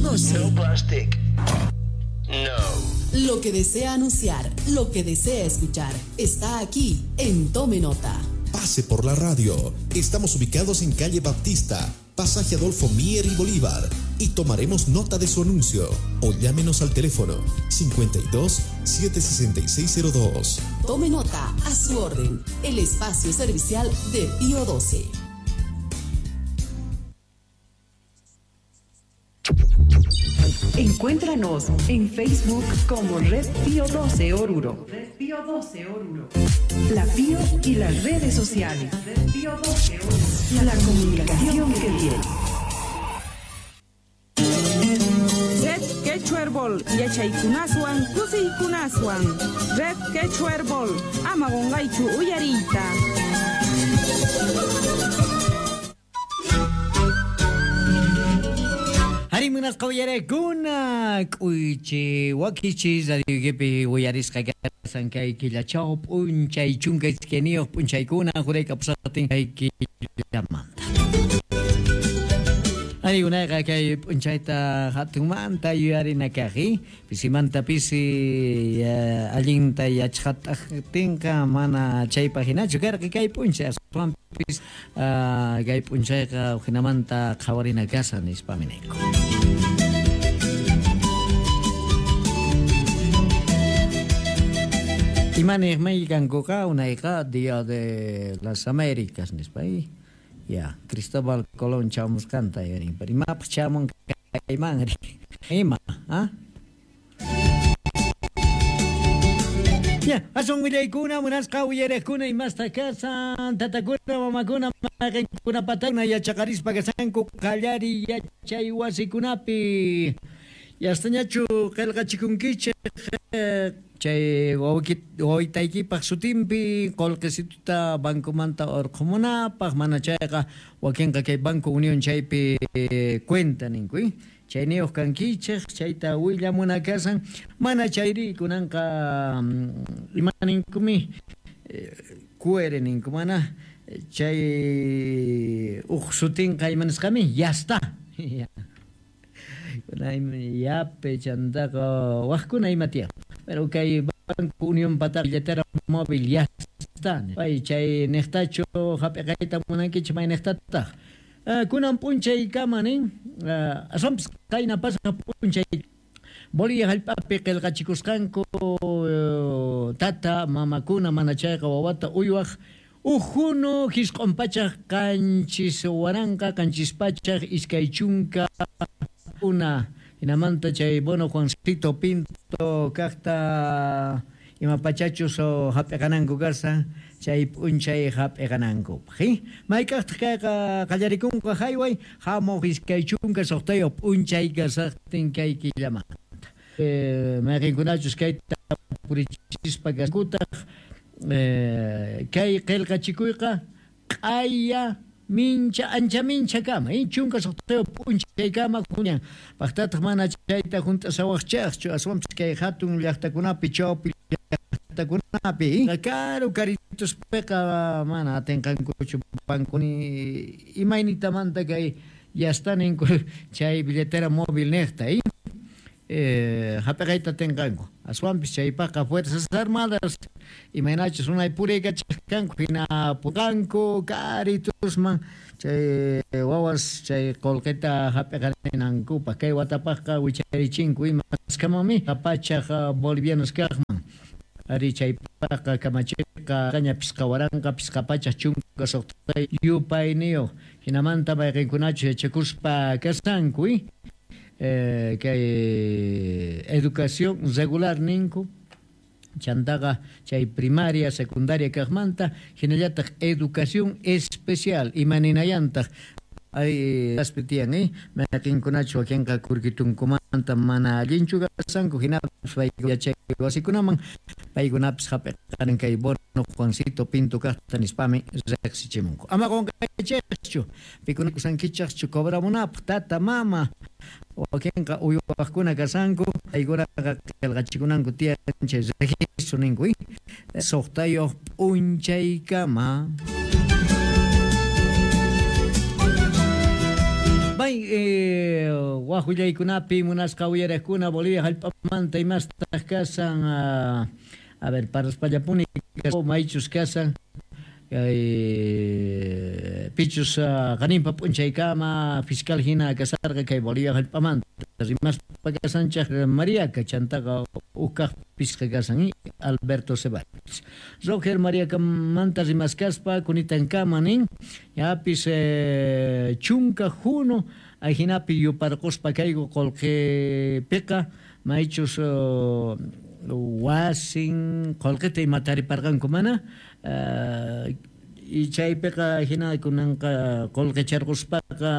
12. No plastic. No. Lo que desea anunciar, lo que desea escuchar, está aquí en Tome Nota. Pase por la radio. Estamos ubicados en calle Baptista, pasaje Adolfo Mier y Bolívar, y tomaremos nota de su anuncio. O llámenos al teléfono 52 76602. Tome Nota, a su orden, el espacio servicial de Pío 12. Encuéntranos en Facebook como Red Pío 12 Oruro. Red Pío 12 Oruro. La Pío y las redes sociales. Red Pío 12 Oruro. La comunicación que viene. Red Quechuerbol, Yachaykunaswan, Kusiykunaswan. Red Quechuerbol, Amagongaichu Uyarita. Harimunas kawiyarekuna k'uychi wakichis radiogepi uyarisqa kasan kay killachao p'unchay chunkay iskeniyuq p'unchaykuna jurayqa pusatin kay killamanta. Arigunayqa kay p'unchayta hatunmanta yuyarinakaqi pisimanta pisi allinta yachqataqtinqa mana chaypa hinachu karqa kay p'unchay aswanpis kay p'unchayqa hinamanta qhawarinakasan nispaminayku. Imanes Mexicancoca, una hija Día de las Américas, ¿no es país? Ya, Cristóbal Colón chamos canta y venimos. Pero map chamon caimán, ima, ¿ah? Ya, ason wilaykuna, munasqa willarekuna y más casa, tatakuna, mamakuna, mamakuna patana y achakarispa kasanku kallari yachay wasikunapi. Yastañachu qillqachikunkichik chay wawitaykipak sutinpi qolqisituta bankumanta urqumunapaq mana chayqa wakinqa kay Banco Unión chaypi cuenta ninkuy chayniyuq kankichik chayta willamunakasan mana chayriykunanqa imaninkumi kuere ninku mana chay uq sutinqa imanisqami yasta. Yape chandaqa waqkuna imatia pero kay Banco Unión pataq billetera móvil ya está pay chay niqtachu hap'iqayta munankichik may niqtataq kunan p'unchay kama nin asompis qayna pasqa p'unchay Bolivia hallp'api qillqachikusqanku tata mamakuna mana chayqa wawata uywaq ujuno hisq'unpachaq kanchis waranqa kanchispachaq iskay chunka una inamanta chay bono Juancito Pinto kaqta imapachachus o hap'iqananku karsa chay p'unchay hap'iqananku may kaqta kayqa qallarikunqa hayway hamuq iskay chunka suqtayo p'unchay kasaqtin kay killamanta mayqinkunachus kayta purichispa kaskutaq kay qillqachikuyqa q'aya mincha ancha mincha kama chunka suqtayo p'unchay kama kuñan paqtataq mana chayta juntasawaqchaqchu aswanpis kay hatun llaqtakunapi chawpi llaqtakunapi caro carituspeqa mana atinqankuchu bankuni imaynitamanta kay yastaninku chay billetera móvil niqta hap'iqayta tinqanku aswanpis chaypaqa Fuerzas Armadas imaynachus unay puriykachkanku hina puqanku caritusman chay wawas chay qolqita hap'iqaninankupa kay watapaqqa wicharichinku imaskamanmi qapachaq bolivianos kaqman ari chaypaqa kamachiqa qañapis qawaranqapis qapachaq chunka suqtay yupayniyuq hinamanta mayqinkunachu yachakuspa kasanku kay educación regular ninku chantaqa chay primaria secundaria kaqmanta hinallataq educación especial imaninayantaq ay aspitian mayqinkunachu wakinqa kurkitunkumanta mana allinchu kasanku hinapas yachay wasikunaman paykunapis hap'iqanin kay bono Juancito Pinto kaqta nispami riqsichimunku ama qonqaychaqchu pikunakusankichaqchu cobramunapaq tata mama wakinqa uywaqkuna kasanku paykuraqa qillqachikunanku tiyanchay registro ninku suqtayuq p'unchaykama bay wahullaykunapi munasqa willarakuna Bolivia hallp'amanta imastaq kasan a ver paraspallapuni maychus kasan pichus qaninpa p'unchaykama fiscal hina kasarqa kay Bolivia hallp'amanta rimaspa kasanchaq Mariaca chantaqa ukaq pisqa kasan Alberto Ceballos Roger Mariaca manta rimaskaspa kunitankama nin yapis chunka juno ayhinapi yuparquspa kayku qullqipiqa maychus wasin qullqita imatariparqanku mana y chaypiqa hina kunanqa qullqicharquspaqa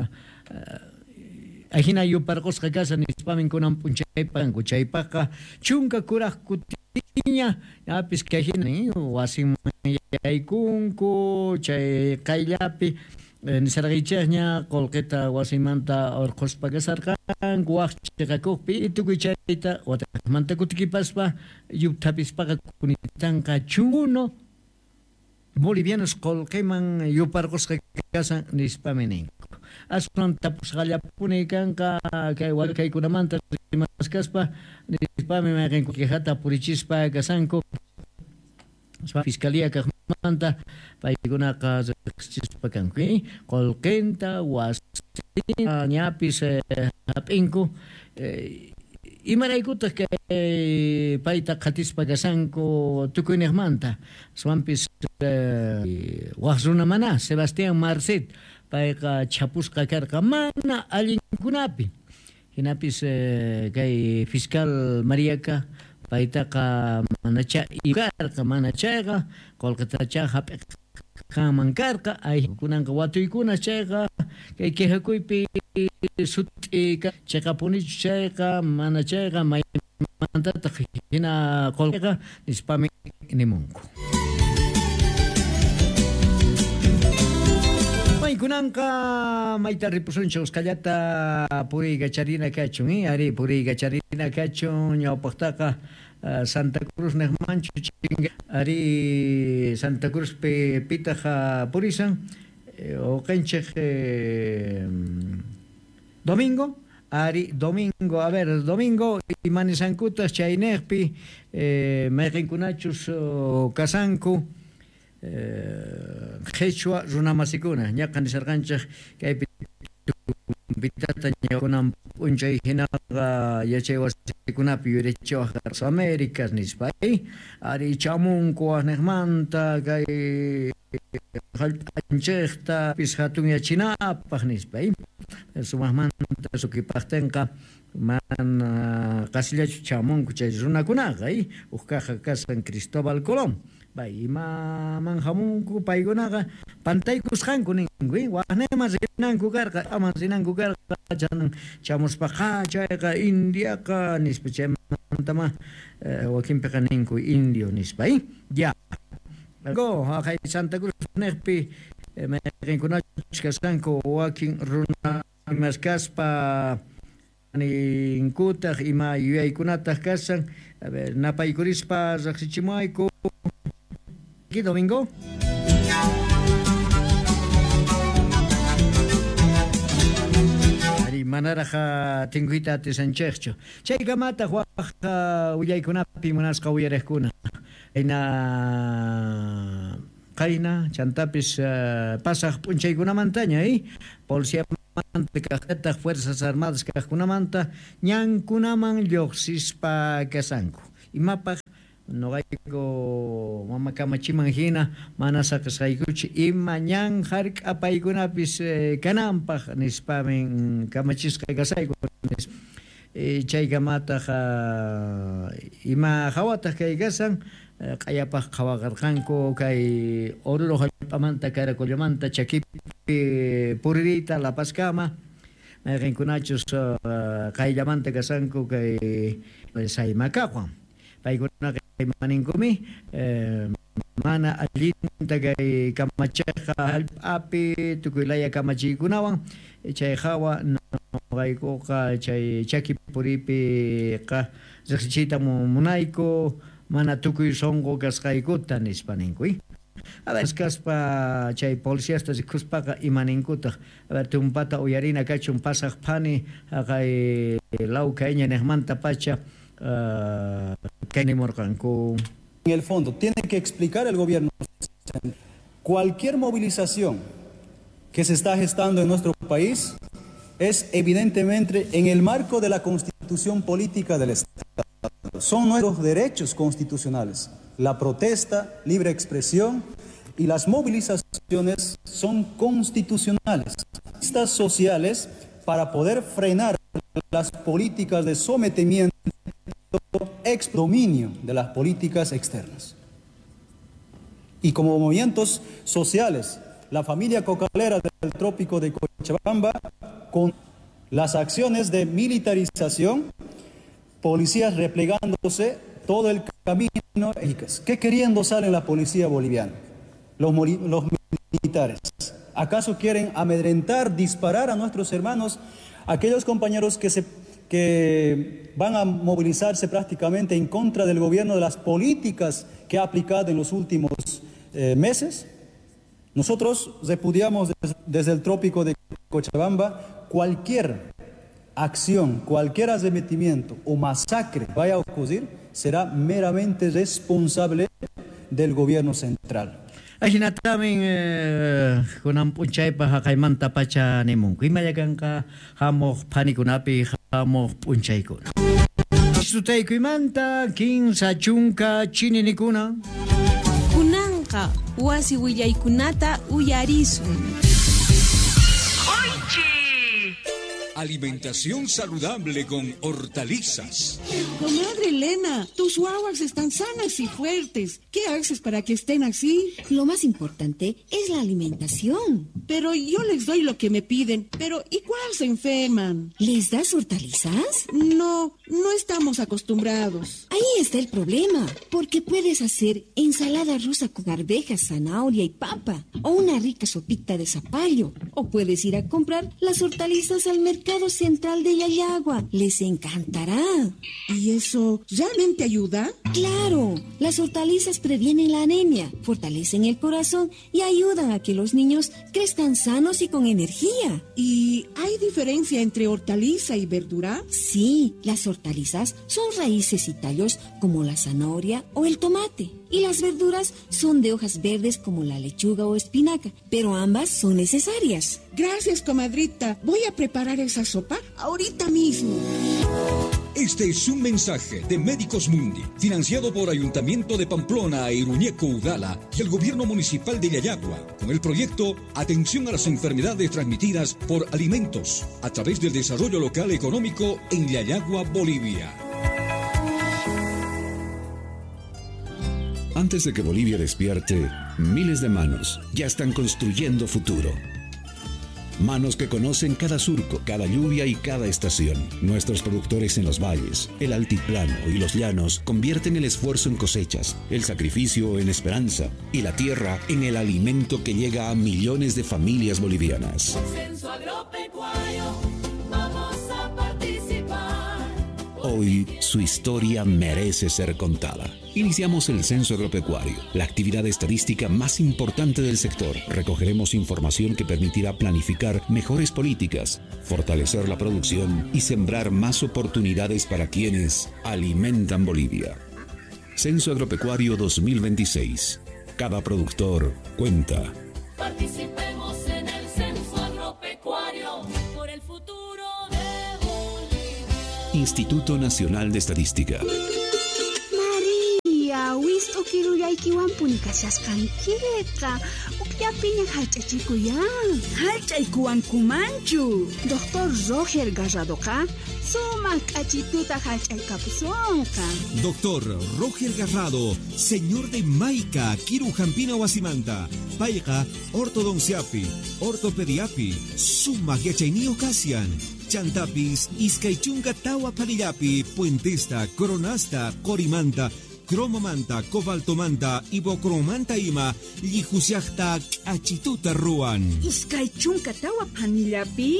ahina yuparqusqa kasa nispamin kunan p'unchaypanku chaypaqa chunka kuraq kutiña yapis kahina wasinman yaykunku chay qayllapi nisarqaychaqña qullqita wasimanta urquspa kasarqanku waqchaqakuqpi y tukuy chayta watamanta kutikipaspa yuptapispaqa kunitanqa chunguno bolivianos qullqiman yuparqusqa kasan nispami ninku aswan tapusqallapuni kanqa kay walkaykunamanta rimaskaspa nispami mayqinku quejata purichispa kasanku fiscalía kaqmanta paykunaqa riqsichispa kanku qullqinta wasita ñapis hap'inku imaraykutaq kay payta qatispa kasanku tukuyniqmanta aswanpis waq runa mana Sebastián Marcet payqa chapusqa karqa mana allinkunapi hinapis kay fiscal Mariaca paytaqa manacha ikarqa manachayqa qullqitacha hap'iqman karqa ay kunanqa watuykuna chayqa kay quejaquypi sut'ika chayqa punichu chayqa manachayqa maymantataq hina qullqiqa nispami nimunku kunanqa mayta ripusunchik uskallata puriyqa charina kachun ari puriyqa charina kachun ñawpaqtaqa Santa Cruz niqmanchu chinga ari Santa Cruz pitaqa purisan oqanchik domingo ari domingo a ver domingo imanisankutaq chayniqpi mayqinkunachus kasanku Quechua runamasikuna ñaqa nisarqanchik kaypi pitata ñawkunan p'unchay hinaqa yachay wasikunapi yurichiwaq Américas nispa ari chamunku niqmanta kay hallp'anchikta pis hatun yachinapaq nispa sumaqmanta sukipaqtinqa mana qasillachu chamunku chay runakunaqa uqkaqa kasan Cristóbal Colón man hamunku paykunaqa pantaykusqanku ninku waqnayman rinanku karqa aman rinanku karqa chamuspaqa chayqa Indiaqa nispa chaymantama wakinpiqa ninku indio nispa ya go kay Santa Cruz niqpi mayqinkunachus kasqanku wakin runa imaskaspa ninkutaq ima yuyaykunataq kasan a ver napaykurispa riqsichimayku aquí domingo ari manaraqa tinkuita atisanchikchu chaykamata waqa willaykunapi munasqa willariqkuna qayna chantapis pasaq p'unchaykunamantaña policíamanta kaqtataq fuerzas armadas kaqkunamanta ñankunaman lluqsispa kasanku imapaq noqayku mama kamachiman hina mana saqasqaykuchi ima ñan hark'a paykunapis kananpaq nispamin kamachisqa kasayku chaykamataq ima hawataq kay kasan q'ayapaq qhawaqarqanku kay Oruro hallp'amanta Caracollamanta chakipi puririta La Pazkama mayqinkunachus qayllamanta kasanku kay Saymakaqwan paykunaqa imaninkumi mana allinta kay kamachiqa hallp'api tukuylaya kamachiykunawan chay hawa noqaykuqa chay chaki puripiqa riqsichiyta munayku mana tukuy sonqo kasqaykuta nispa ninkuy A ver, caspa chay policías kuspaqa imaninkuta. A ver, tumpata uyarina kachun pasaq pani kay laukaña nejmanta pacha kaynimorqanku. En el fondo, tiene que explicar el gobierno. Cualquier movilización que se está gestando en nuestro país es evidentemente en el marco de la Constitución política del Estado. Son nuestros derechos constitucionales. La protesta, libre expresión y las movilizaciones son constitucionales. Estas sociales para poder frenar las políticas de sometimiento, exdominio de las políticas externas. Y como movimientos sociales, la familia cocalera del trópico de Cochabamba, con las acciones de militarización, policías replegándose todo el camino, ¿qué queriendo sale la policía boliviana? Los militares, ¿acaso quieren amedrentar, disparar a nuestros hermanos, aquellos compañeros que van a movilizarse prácticamente en contra del gobierno, de las políticas que ha aplicado en los últimos meses? Nosotros repudiamos desde el trópico de Cochabamba cualquier acción, cualquier arremetimiento o masacre vaya a ocurrir, será meramente responsable del gobierno central. Ajina también kunam punchaypa hakaymanta pacha nimunku. Imallakanqa hamuq panikunapi hamuq punchaykuna. Sutaykuymanta kinsa chunka chininikuna. Kunanqa wasi willaykunata uyarisun. Alimentación saludable con hortalizas. Comadre Elena, tus guaguas están sanas y fuertes. ¿Qué haces para que estén así? Lo más importante es la alimentación. Pero yo les doy lo que me piden. Pero ¿y cuál se enferman? ¿Les das hortalizas? No estamos acostumbrados. Ahí está el problema. Porque puedes hacer ensalada rusa con arvejas, zanahoria y papa. O una rica sopita de zapallo. O puedes ir a comprar las hortalizas al mercado central de Yayagua. Les encantará. ¿Y eso realmente ayuda? Claro, las hortalizas previenen la anemia, fortalecen el corazón y ayudan a que los niños crezcan sanos y con energía. ¿Y hay diferencia entre hortaliza y verdura? Sí, las hortalizas son raíces y tallos como la zanahoria o el tomate. Y las verduras son de hojas verdes como la lechuga o espinaca, pero ambas son necesarias. Gracias, comadrita. Voy a preparar esa sopa ahorita mismo. Este es un mensaje de Médicos Mundi, financiado por Ayuntamiento de Pamplona, Iruñeco, Udala y el Gobierno Municipal de Yayagua, con el proyecto Atención a las enfermedades transmitidas por alimentos, a través del desarrollo local económico en Yayagua, Bolivia. Antes de que Bolivia despierte, miles de manos ya están construyendo futuro. Manos que conocen cada surco, cada lluvia y cada estación. Nuestros productores en los valles, el altiplano y los llanos convierten el esfuerzo en cosechas, el sacrificio en esperanza y la tierra en el alimento que llega a millones de familias bolivianas. Censo Agropecuario, vamos a participar. Hoy su historia merece ser contada. Iniciamos el Censo Agropecuario, la actividad estadística más importante del sector. Recogeremos información que permitirá planificar mejores políticas, fortalecer la producción y sembrar más oportunidades para quienes alimentan Bolivia. Censo Agropecuario 2026. Cada productor cuenta. Participemos en el Censo Agropecuario por el futuro de Bolivia. Instituto Nacional de Estadística. Wisto kiruyaykiwan punikashasqankita ukllapiña hallch'achikuyan. Hallch'aykuwankumanchu. Doctor Roger Garradoqa sumaq k'achituta hallch'aykapusunqa. Doctor Roger Garrado, señor de Maica, Kirujampina Huasimanta. Payqa ortodonciapi, ortopediapi, sumaq yachayniyo kasian. Chantapis, iskaychunka tawa parillapi, puentesta, coronasta, corimanta, cromomanta, cobaltomanta, ibocromanta ima, lijusiachta achituta ruan. Iskaychunka tawa panillapi?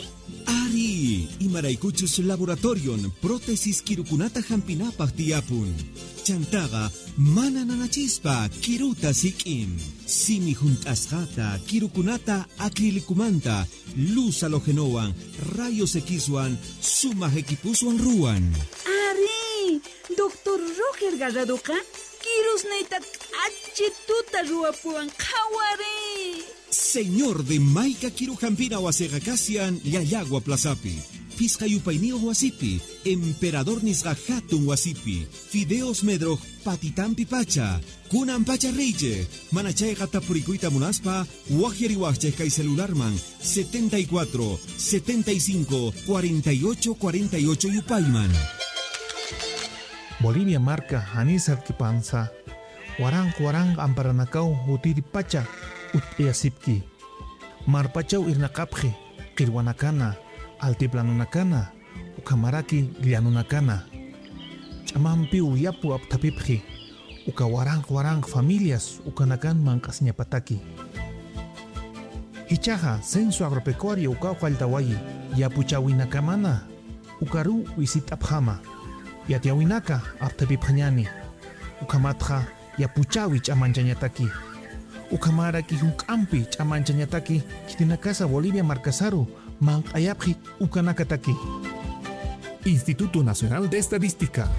Ari, imaraykuchus laboratorion prótesis kirukunata hampinapaq tiyapun. Chantaga mana nanachispa kiruta sikin. Simi juntasqata kirukunata acrilikumanta luz halogenowan rayos Xwan sumaq equipuswan ruwan. Ari, doctor Roger Garradoqa, kirusnayta achituta ruwapuwan qhawari. Señor de Maica Kiruhampina Wasegakasian Yayagua Plazapi. Piscayupainio Wasipi, Emperador Nisga Hatun Wasipi, Fideos Medroj Patitampi Pacha, Kunan Pacha Reije, Manachay Gatapuricuita Munaspa, Wajeriwache Kai Celularman, 74 75 48 48 Yupayman. Bolivia marca Anisat Kipanza, Warang Amparanacau, Utiri Pacha, Utiasipki, Marpachau Irnacapje, Kirwanacana, Altiplanunacana, Ukamaraki Glianunacana, Chamampi Uyapu Aptapipji, Ukawarang familias, Ukanakan Mancas Ñapataki. Hichaja, Censo Agropecuario Ukaujaltawayi, Yapuchawinakamana, Ukaru Wisitapjama, Yatiawinaka Aptapipjani, Ukamatja Yapuchawi Chamanchañataki. Ukamaraki Hukampi Chamanchañataki, Chitinacasa Bolivia Marcasaru, Mancayapji Ukanakataki. Instituto Nacional de Estadística.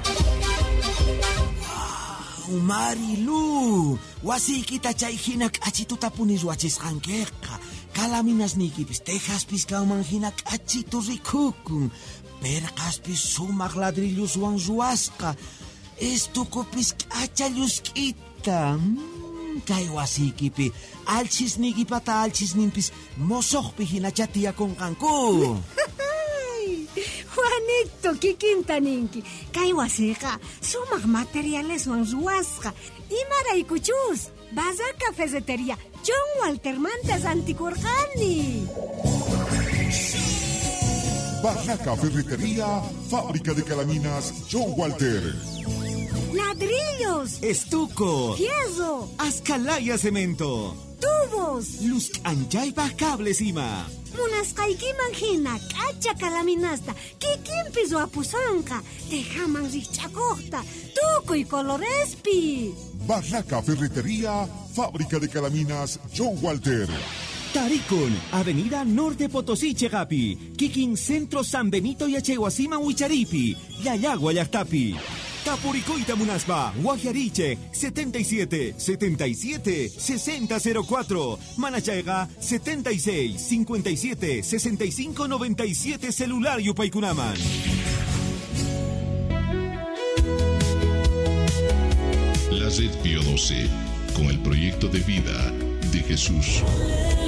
Marilu, wasikita chayhinak achituta punis wachisqankiqa. Kalaminas nikipis tejaspis kaumanhinak achitu rikukun. Perqaspis sumaq ladrilluswan ruwasqa. Estucupis k'achallusk'ita. Kay wasikipi alchisnikipata alchisninpis mosoqpi hina chatiyakunqanku. Juanito, kikintaninki. Kay wasiqa sumaq materialeswan ruwasqa. Imaraykuchus, Bazar Cafetería John Walter Mantas anticorqani. Barraca Ferretería, fábrica de calaminas John Walter. Ladrillos, estuco, fierro, Azcalaya cemento, tubos, luz anchaypa cables ima. Munasqaykiman hina k'acha kalaminasta kikinpis wapusanqa tejaman rikch'akuqta tukuy colorespi. Barraca Ferretería, fábrica de calaminas John Walter. Taricon, Avenida Norte Potosí Chegapi, Kikin Centro San Benito Yachehuasima Huicharipi, Yayagua Llaqtapi. Tapuricoita Munaspa, Guajariche, 77 77 6004, Manachaiga, 76 57 65 97 celular Yupaykunaman. La Red Pío XII, con el proyecto de vida de Jesús.